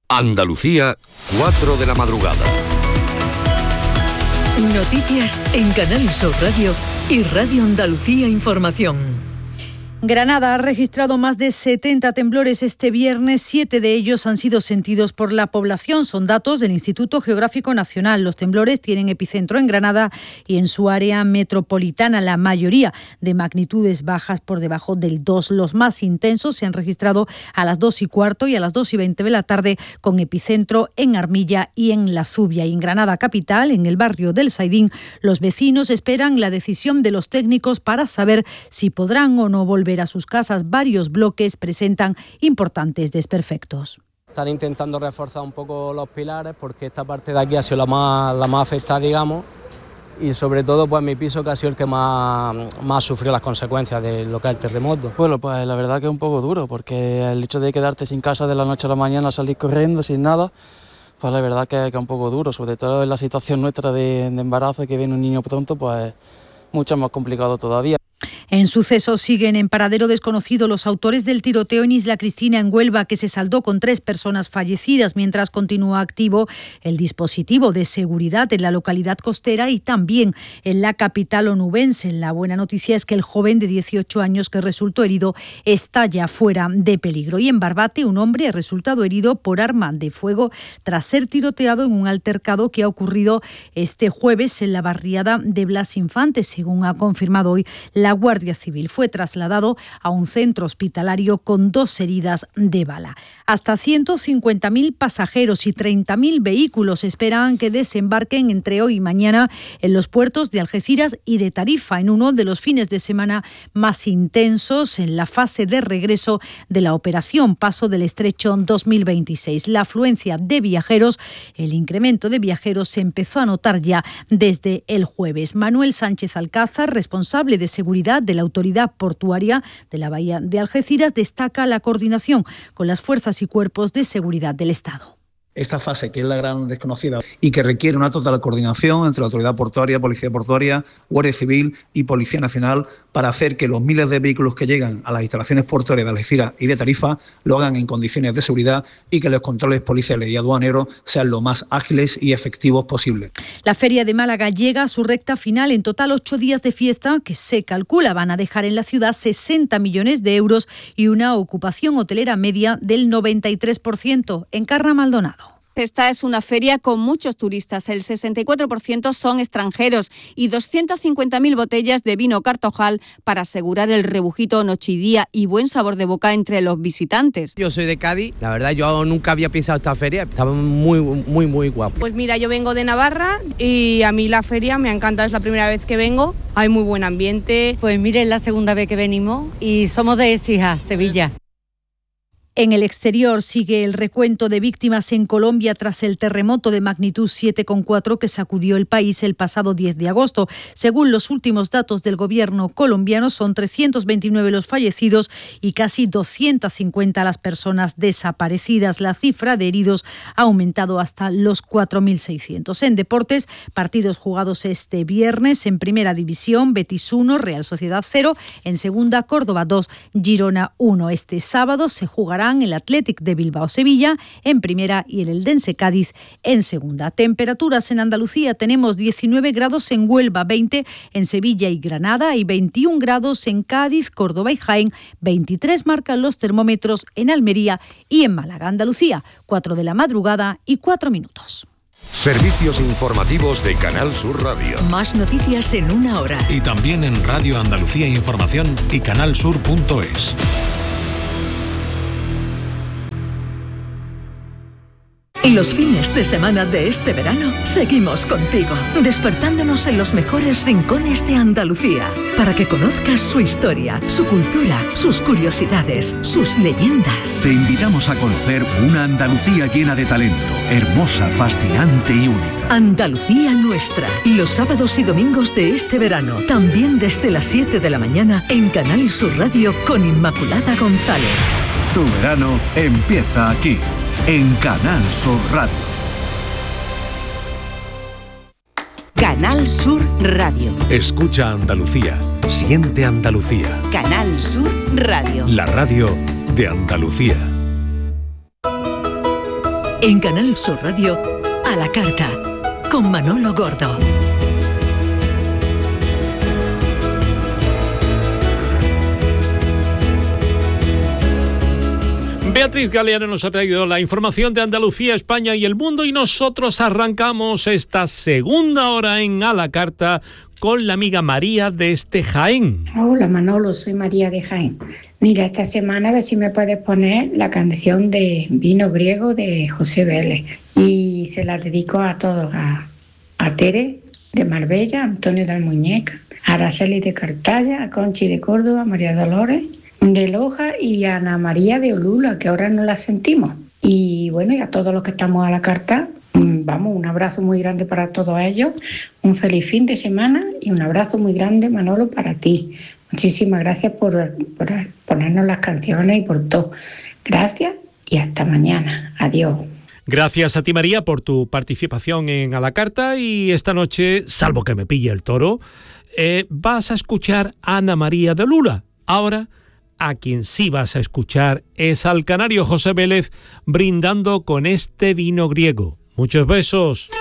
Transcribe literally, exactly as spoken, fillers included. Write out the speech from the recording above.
Andalucía, cuatro de la madrugada. Noticias en Canal Sur Radio y Radio Andalucía Información. Granada ha registrado más de setenta temblores este viernes, siete de ellos han sido sentidos por la población. Son datos del Instituto Geográfico Nacional. Los temblores tienen epicentro en Granada y en su área metropolitana, la mayoría de magnitudes bajas por debajo del dos. Los más intensos se han registrado a las dos y cuarto y a las dos y veinte de la tarde, con epicentro en Armilla y en La Zubia. Y en Granada capital, en el barrio del Zaidín, los vecinos esperan la decisión de los técnicos para saber si podrán o no volver a sus casas. Varios bloques presentan importantes desperfectos. Están intentando reforzar un poco los pilares porque esta parte de aquí ha sido la más, la más afectada, digamos, y sobre todo pues mi piso, que ha sido el que más, más sufrió las consecuencias de lo que es el terremoto. Bueno, pues la verdad que es un poco duro, porque el hecho de quedarte sin casa de la noche a la mañana, salir corriendo sin nada, pues la verdad que, que es un poco duro, sobre todo en la situación nuestra de, de embarazo, que viene un niño pronto, pues mucho más complicado todavía. En sucesos siguen en paradero desconocido los autores del tiroteo en Isla Cristina, en Huelva, que se saldó con tres personas fallecidas, mientras continúa activo el dispositivo de seguridad en la localidad costera y también en la capital onubense. La buena noticia es que el joven de dieciocho años que resultó herido está ya fuera de peligro. Y en Barbate, un hombre ha resultado herido por arma de fuego tras ser tiroteado en un altercado que ha ocurrido este jueves en la barriada de Blas Infante, según ha confirmado hoy la Guardia Civil. Fue trasladado a un centro hospitalario con dos heridas de bala. Hasta ciento cincuenta mil pasajeros y treinta mil vehículos esperan que desembarquen entre hoy y mañana en los puertos de Algeciras y de Tarifa, en uno de los fines de semana más intensos en la fase de regreso de la operación Paso del Estrecho dos mil veintiséis. La afluencia de viajeros, el incremento de viajeros se empezó a notar ya desde el jueves. Manuel Sánchez Alcázar, responsable de seguridad de la Autoridad Portuaria de la Bahía de Algeciras, destaca la coordinación con las fuerzas y cuerpos de seguridad del Estado. Esta fase, que es la gran desconocida y que requiere una total coordinación entre la Autoridad Portuaria, Policía Portuaria, Guardia Civil y Policía Nacional, para hacer que los miles de vehículos que llegan a las instalaciones portuarias de Algeciras y de Tarifa lo hagan en condiciones de seguridad y que los controles policiales y aduaneros sean lo más ágiles y efectivos posible. La Feria de Málaga llega a su recta final. En total, ocho días de fiesta que se calcula van a dejar en la ciudad sesenta millones de euros y una ocupación hotelera media del noventa y tres por ciento. Encarna Maldonado. Esta es una feria con muchos turistas, el sesenta y cuatro por ciento son extranjeros y doscientas cincuenta mil botellas de vino Cartojal para asegurar el rebujito noche y día y buen sabor de boca entre los visitantes. Yo soy de Cádiz, la verdad yo nunca había pisado esta feria, estaba muy, muy, muy guapo. Pues mira, yo vengo de Navarra y a mí la feria me ha encantado, es la primera vez que vengo, hay muy buen ambiente. Pues mire, es la segunda vez que venimos y somos de Écija, Sevilla. En el exterior sigue el recuento de víctimas en Colombia tras el terremoto de magnitud siete coma cuatro que sacudió el país el pasado diez de agosto. Según los últimos datos del gobierno colombiano, son trescientos veintinueve los fallecidos y casi doscientas cincuenta las personas desaparecidas. La cifra de heridos ha aumentado hasta los cuatro mil seiscientos. En deportes, partidos jugados este viernes. En primera división, Betis uno, Real Sociedad cero. En segunda, Córdoba dos, Girona uno. Este sábado se jugará el Athletic de Bilbao-Sevilla en primera y el Eldense Cádiz en segunda. Temperaturas en Andalucía: tenemos diecinueve grados en Huelva, veinte en Sevilla y Granada y veintiún grados en Cádiz, Córdoba y Jaén. veintitrés marcan los termómetros en Almería y en Málaga. Andalucía, cuatro de la madrugada y cuatro minutos. Servicios informativos de Canal Sur Radio. Más noticias en una hora. Y también en Radio Andalucía Información y canalsur punto es. Los fines de semana de este verano seguimos contigo, despertándonos en los mejores rincones de Andalucía, para que conozcas su historia, su cultura, sus curiosidades, sus leyendas. Te invitamos a conocer una Andalucía llena de talento, hermosa, fascinante y única. Andalucía Nuestra, los sábados y domingos de este verano, también desde las siete de la mañana en Canal Sur Radio con Inmaculada González. Tu verano empieza aquí, en Canal Sur Radio. Canal Sur Radio. Escucha Andalucía, siente Andalucía. Canal Sur Radio. La radio de Andalucía. En Canal Sur Radio, a la carta, con Manolo Gordo. Beatriz Galeano nos ha traído la información de Andalucía, España y el mundo, y nosotros arrancamos esta segunda hora en A la Carta con la amiga María desde Jaén. Hola Manolo, soy María de Jaén. Mira, esta semana a ver si me puedes poner la canción de Vino Griego de José Vélez, y se la dedico a todos, a, a Tere de Marbella, a Antonio de Almuñeca, a Araceli de Cartaya, a Conchi de Córdoba, a María Dolores de Loja y a Ana María de Olula, que ahora no la sentimos. Y bueno, y a todos los que estamos a la carta, vamos, un abrazo muy grande para todos ellos, un feliz fin de semana y un abrazo muy grande, Manolo, para ti. Muchísimas gracias por, por ponernos las canciones y por todo. Gracias y hasta mañana. Adiós. Gracias a ti, María, por tu participación en A la Carta, y esta noche, salvo que me pille el toro, eh, vas a escuchar a Ana María de Olula. Ahora, a quien sí vas a escuchar es al canario José Vélez brindando con este vino griego. Muchos besos.